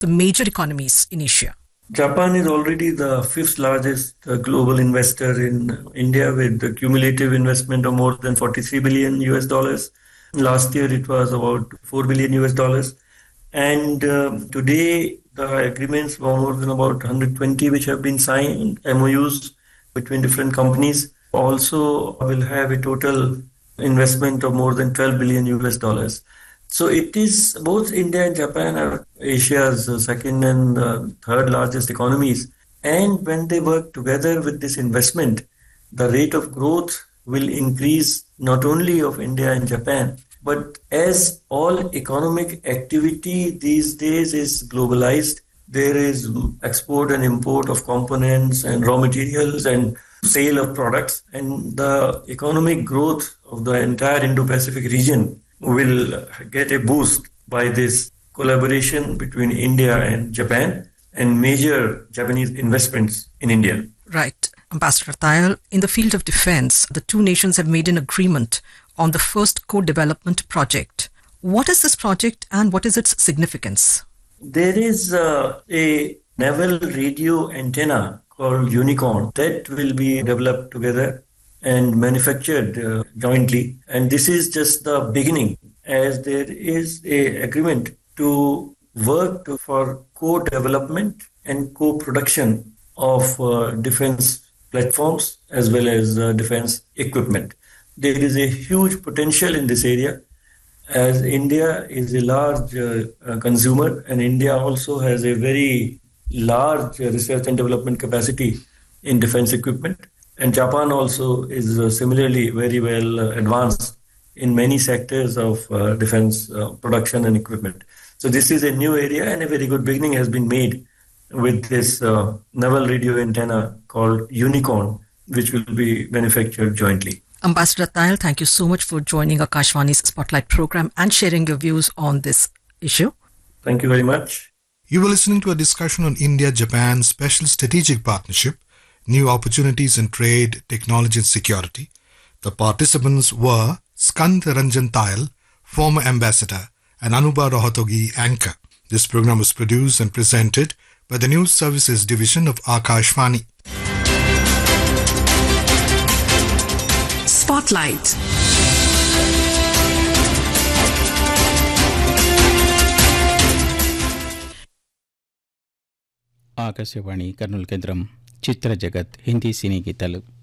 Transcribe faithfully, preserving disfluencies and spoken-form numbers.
the major economies in Asia? Japan is already the fifth largest uh, global investor in India with a cumulative investment of more than forty-three billion U S dollars. Last year it was about four billion U S dollars. And uh, today the agreements were more than about one hundred twenty which have been signed, M O Us between different companies. Also will have a total investment of more than twelve billion U S dollars. So it is both India and Japan are Asia's second and uh, third largest economies. And when they work together with this investment, the rate of growth will increase not only of India and Japan, but as all economic activity these days is globalized, there is export and import of components and raw materials and sale of products. And the economic growth of the entire Indo-Pacific region will get a boost by this collaboration between India and Japan and major Japanese investments in India. Right. Ambassador Tayal, in the field of defense, the two nations have made an agreement on the first co-development project. What is this project and what is its significance? There is uh, a naval radio antenna called Unicorn that will be developed together and manufactured uh, jointly. And this is just the beginning, as there is a agreement to work to, for co-development and co-production of uh, defense platforms as well as uh, defense equipment. There is a huge potential in this area, as India is a large uh, uh, consumer, and India also has a very large uh, research and development capacity in defense equipment. And Japan also is uh, similarly very well uh, advanced in many sectors of uh, defense uh, production and equipment. So this is a new area, and a very good beginning has been made with this uh, naval radio antenna called Unicorn, which will be manufactured jointly. Ambassador Tayal, thank you so much for joining Akashvani's Spotlight program and sharing your views on this issue. Thank you very much. You were listening to a discussion on India-Japan Special Strategic Partnership, New Opportunities in Trade, Technology and Security. The participants were Skand Ranjan Tayal, former ambassador, and Anubha Rohatogi, anchor. This program was produced and presented by the News Services Division of Akashvani. Spotlight. Akashvani Kurnool కేంద్రం చిత్ర జగత్ హిందీ సినీ గీతాలు.